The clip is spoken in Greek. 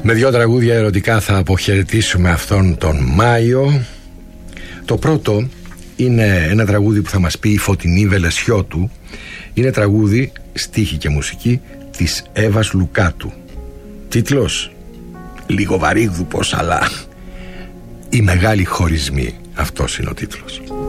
Με 2 τραγούδια ερωτικά θα αποχαιρετήσουμε αυτόν τον Μάιο. Το πρώτο είναι ένα τραγούδι που θα μας πει η Φωτεινή Βελεσιώτου. Είναι τραγούδι, στίχη και μουσική της Εύας Λουκάτου. Τίτλος, λίγο βαρύγδουπος, αλλά οι μεγάλοι χωρισμοί. Αυτός είναι ο τίτλος.